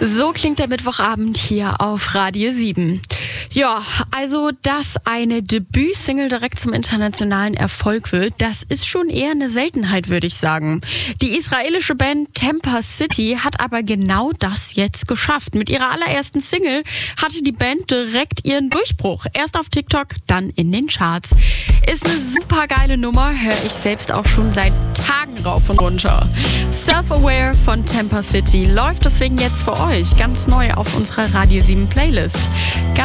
So klingt der Mittwochabend hier auf Radio 7. Ja, also, dass eine Debütsingle direkt zum internationalen Erfolg wird, das ist schon eher eine Seltenheit, würde ich sagen. Die israelische Band Temper City hat aber genau das jetzt geschafft. Mit ihrer allerersten Single hatte die Band direkt ihren Durchbruch. Erst auf TikTok, dann in den Charts. Ist eine super geile Nummer, höre ich selbst auch schon seit Tagen rauf und runter. Self-Aware von Temper City läuft deswegen jetzt für euch ganz neu auf unserer Radio 7 Playlist.